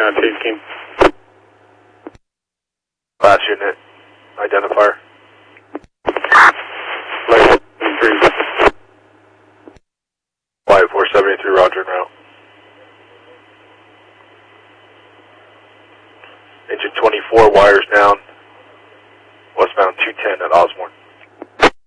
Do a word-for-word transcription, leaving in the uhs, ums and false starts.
uh, Chase team. Last unit, identifier. Flight seventy-three. Flight four seventy-three, roger now. Engine twenty-four, wires down. Westbound two ten at Osborne.